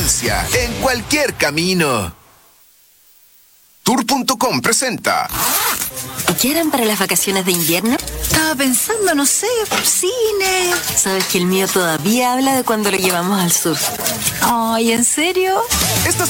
experiencia en cualquier camino. Tour.com presenta. ¿Qué harán para las vacaciones de invierno? Estaba pensando, no sé, cine. Sabes que el mío todavía habla de cuando lo llevamos al sur. Ay, ¿en serio? Estas